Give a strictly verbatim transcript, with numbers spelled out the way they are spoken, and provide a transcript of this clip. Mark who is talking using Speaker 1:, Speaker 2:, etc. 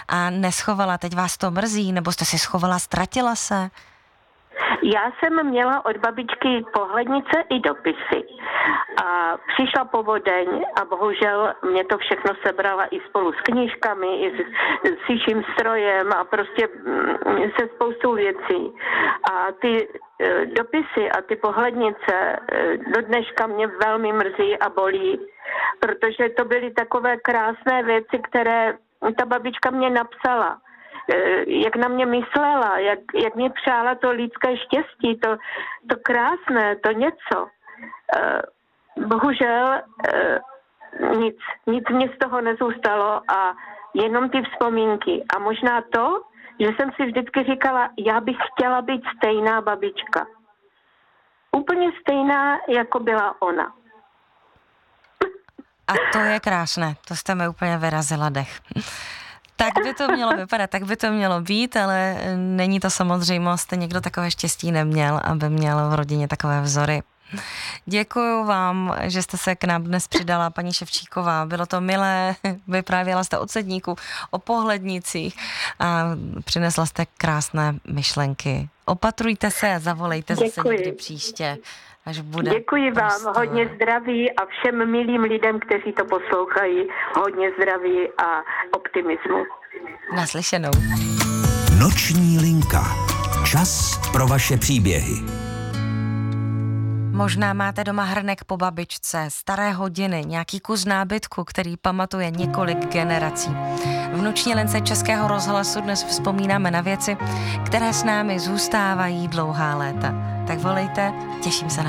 Speaker 1: a neschovala. Teď vás to mrzí, nebo jste si schovala, ztratila se?
Speaker 2: Já jsem měla od babičky pohlednice i dopisy. A přišla povodeň a bohužel mě to všechno sebrala i spolu s knížkami, i s, s šíším strojem a prostě se spoustou věcí. A ty e, dopisy a ty pohlednice e, do dneška mě velmi mrzí a bolí, protože to byly takové krásné věci, které ta babička mě napsala. Jak na mě myslela, jak, jak mě přála to lidské štěstí, to, to krásné, to něco. Bohužel nic, nic mě z toho nezůstalo a jenom ty vzpomínky. A možná to, že jsem si vždycky říkala, já bych chtěla být stejná babička. Úplně stejná, jako byla ona.
Speaker 1: A to je krásné, to jste mi úplně vyrazila dech. Tak by to mělo vypadat, tak by to mělo být, ale není to samozřejmost, někdo takové štěstí neměl, aby měl v rodině takové vzory. Děkuju vám, že jste se k nám dnes přidala, paní Ševčíková. Bylo to milé, vyprávěla jste o cedníku, o pohlednicích a přinesla jste krásné myšlenky. Opatrujte se a zavolejte
Speaker 2: Děkuji.
Speaker 1: Zase někdy příště, až bude.
Speaker 2: Děkuji vám,
Speaker 1: prostor.
Speaker 2: Hodně zdraví a všem milým lidem, kteří to poslouchají, hodně zdraví a optimismu.
Speaker 1: Naslyšenou.
Speaker 3: Noční linka. Čas pro vaše příběhy.
Speaker 1: Možná máte doma hrnek po babičce, staré hodiny, nějaký kus nábytku, který pamatuje několik generací. V noční lince Českého rozhlasu dnes vzpomínáme na věci, které s námi zůstávají dlouhá léta. Tak volejte, těším se na